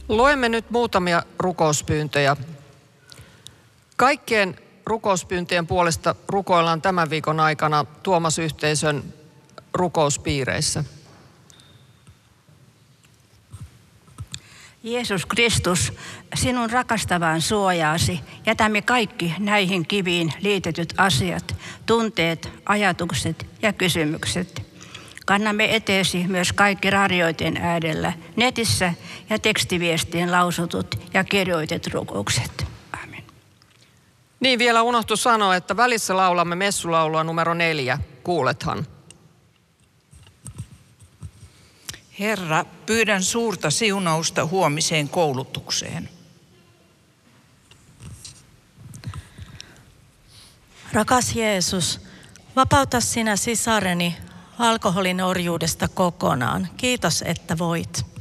Luemme nyt muutamia rukouspyyntöjä. Kaikkien rukouspyyntöjen puolesta rukoillaan tämän viikon aikana Tuomas-yhteisön rukouspiireissä. Jeesus Kristus, sinun rakastavaan suojaasi jätämme kaikki näihin kiviin liitetyt asiat, tunteet, ajatukset ja kysymykset. Kannamme eteesi myös kaikki radioiden äärellä, netissä ja tekstiviestien lausutut ja kirjoitetut rukoukset. Amen. Niin vielä unohtui sanoa, että välissä laulamme messulaulua numero 4. Kuulethan. Herra, pyydän suurta siunausta huomiseen koulutukseen. Rakas Jeesus, vapauta sinä sisareni alkoholin orjuudesta kokonaan. Kiitos, että voit.